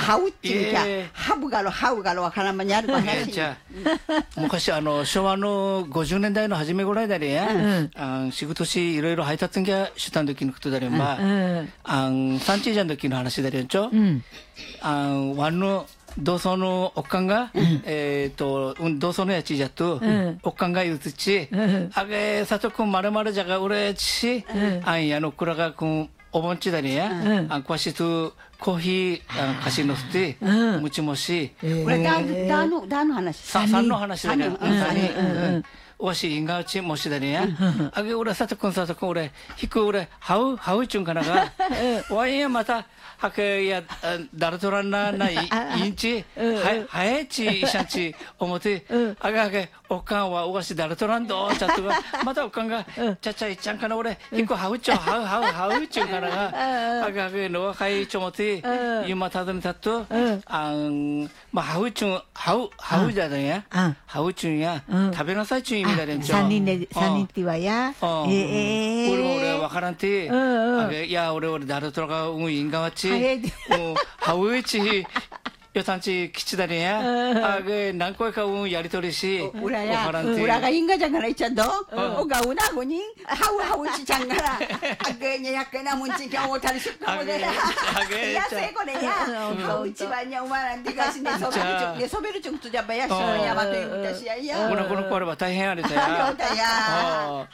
ハウっていうか、ハブガロわからんまにあるかな。 じゃあ昔昭和の50年代の初めぐらいだりや、仕事しいろいろ配達んがしたん時のことだりま、産地じゃん時の話だりやんちょ。ワンの同窓のおっかんが、同窓のやちじゃと、おっかんが言うつち、あげ、さとくんまるまるじゃがうれち、やのくらがくん、お盆ちだりや、こわしと、コーヒー、かしのすて、もちもし、 これ、だの話。 さんの話だりや。わし、因がうちもしだりや。あげ、俺、さとくん、俺、ひく俺、はうちゅんかなが、わいや、また、はけや、だらとらんな、いんち、はやち、いしゃんち、おもて、あげ、おかんは、おわしだらとらんど、ちゃっとが、またおかんが、ちゃちゃいちゃんかな、俺、ひくはうちょ、はうちゅんかなが、あげの若いちょもて、ゆまたどにたっと、まあ、はうちゅん、はうじゃだや、はうちゅんや、食べなさいちゅん意味だれんちょ。 3人って言わや。 俺はわからんて、いや、俺、だらとらが、因がわち、ハウイチよたんちきちだねや。あげ何回かやりとりし。 裏が因がじゃがらいちゃんど。おがうなごにハウちちゃんがら。あげにやけなもんちきゃおたりしっかもで。やせこれや。ハウチはにゃおまらんでかしねそべるちょくとじゃばやしのやまというたしやや。 この子は大変あれだや。 そうだや。は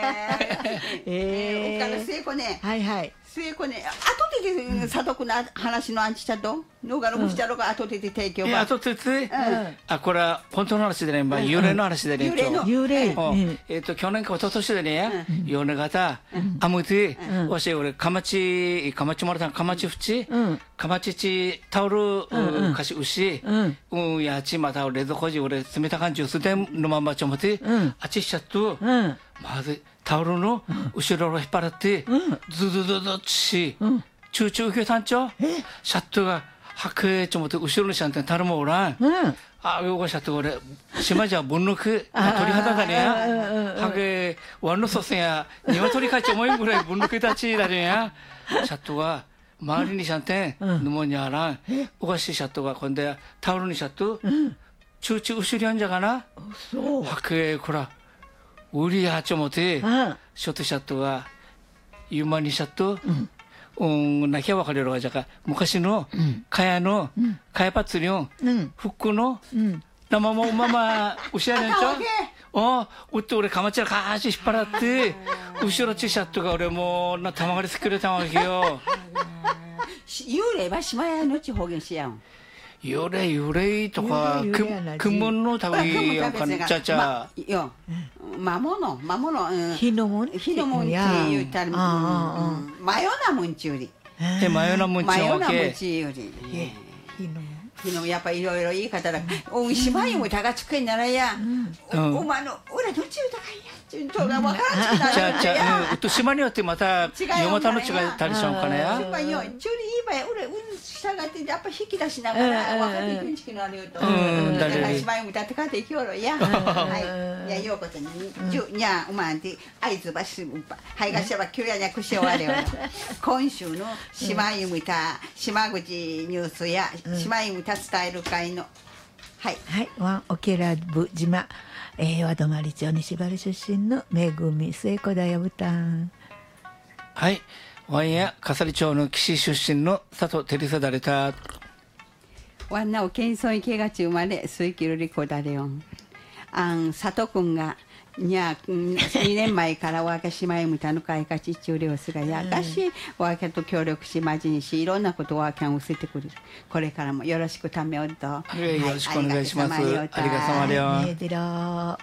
げ。おからせいこね。 はいはい。 末子ね、後で佐藤君の話のアンチチャと、のがろむしちゃろが後で提供ば。 後でこれは本当の話でね、幽霊の話でね。 幽霊。 去年か一昨年でね、夜方、あむて、わし俺、かまちまるたん、かまちふち、かまちち、タオル、かしうし、やちまた冷蔵庫じ、俺、冷た感じ、すでのままちょもて、あちしちゃっと、まず、タオルの後ろを引っ張って、ズズズズッし、チューチュー受けたんちょシャットが、はけちょもって後ろにしゃんてんたるもおらん。あ、よこしゃって俺、島じゃぶんぬく、鳥肌だねや。はけ、ワンの祖先や、鶏かち思いぐらいぶんぬくたちだねや。シャットが、周りにしゃんてん、ぬもにあらん。おかしいシャットが、今度はタオルにしゃっと、チューチュー後ろやんじゃがな。はけ、こら、ウリやちょもて、ショットシャットが、ユーマにシャット、なきゃわかるよじゃか、昔の、かやぱつりょん、服の、生もまま、牛やねんちょうって俺、かまちらかーし引っ張らって、後ろチシャットが俺もう、たまがり作れたわけよ。 幽霊は島屋のち方言しやん。 幽霊とか、くむのたびやんかちゃちゃ。 魔物、 火のもんって言ったら、真夜なもんちより。 真夜なもんちより。火のやっぱいろいろ言い方だ。島にもたがつくんならや。お前の、俺どっち歌いや。わからんちゃや。島によってまた、夜またの違いたりしょんかねや。 ちゅうりいいばや、俺、したがってやっぱ引き出しながら、分かっていくんちきのあるよと。だから島にも歌って帰っていきよろや。はい。いや、ようことに、にゃ、おまんて、あいつばし、はいがしゃば、きゅうやにゃくしおわれよ。今週の島にもた、島口ニュースや、島にもた伝える会の。はい。 はい。ワンオケラブ島。和泊町西原出身のめぐみ末子だよぶたん。 はい。ワンや笠利町の岸出身の佐藤照貞だれた。 ワンナオ謙遜池がち生まれ水キルリコだれよん。佐藤くんがにゃ2年前からわけしまいむたのかいかちちゅうりょうすがやがしわけと協力しまじにしいろんなことをわけん教えてくれる。これからもよろしくためおっと。よろしくお願いします。ありがとうさまでよ。 ねでろ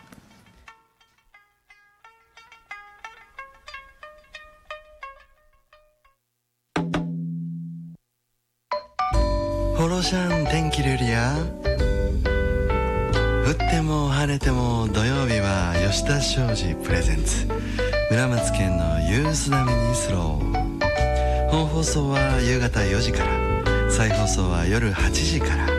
ホロシャン天気ルリア降っても晴れても土曜日は吉田商事プレゼンツ村松県のユースダメにスロー。本放送は夕方4時から、再放送は夜8時から。